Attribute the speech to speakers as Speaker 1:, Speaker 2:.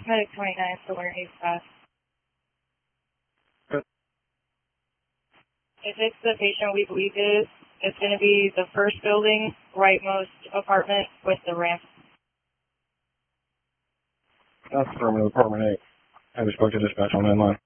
Speaker 1: Medic 29, somewhere fast. If it's the patient we believe it is, it's going to be the first building, rightmost apartment with the ramp.
Speaker 2: That's affirmative, apartment 8. I just spoke to dispatch on that line.